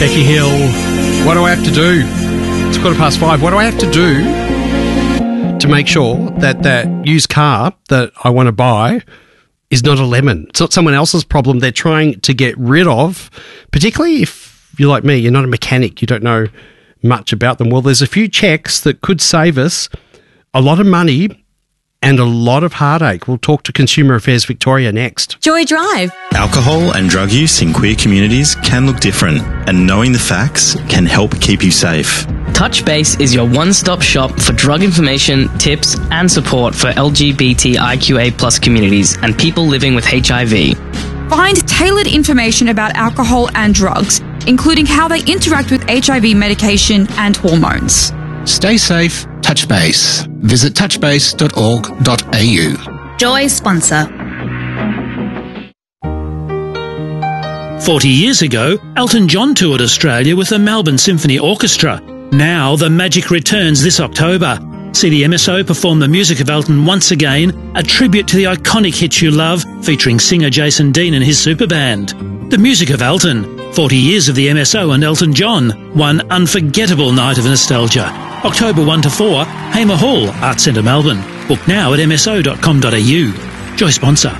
Becky Hill, what do I have to do? It's 5:15. What do I have to do to make sure that that used car that I want to buy is not a lemon? It's not someone else's problem they're trying to get rid of, particularly if you're like me, you're not a mechanic, you don't know much about them. Well, there's a few checks that could save us a lot of money and a lot of heartache. We'll talk to Consumer Affairs Victoria next. Joy Drive. Alcohol and drug use in queer communities can look different, and knowing the facts can help keep you safe. Touchbase is your one-stop shop for drug information, tips and support for LGBTIQA+ communities and people living with HIV. Find tailored information about alcohol and drugs, including how they interact with HIV medication and hormones. Stay safe, Touchbase. Visit touchbase.org.au. Joy sponsor. 40 years ago, Elton John toured Australia with the Melbourne Symphony Orchestra. Now the magic returns this October. See the MSO perform the music of Elton once again, a tribute to the iconic hits you love, featuring singer Jason Dean and his super band. The music of Elton, 40 years of the MSO and Elton John, one unforgettable night of nostalgia. October 1 to 4, Hamer Hall, Arts Centre Melbourne. Book now at mso.com.au. Joy sponsor.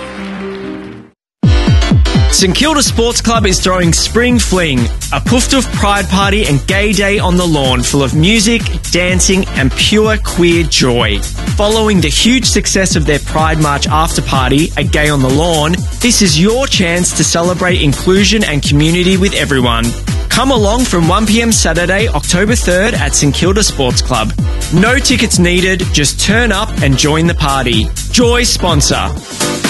St Kilda Sports Club is throwing Spring Fling, a Pooftoof pride party and gay day on the lawn full of music, dancing and pure queer joy. Following the huge success of their Pride March after party at Gay on the Lawn, this is your chance to celebrate inclusion and community with everyone. Come along from 1 p.m. Saturday, October 3rd at St Kilda Sports Club. No tickets needed, just turn up and join the party. Joy sponsor.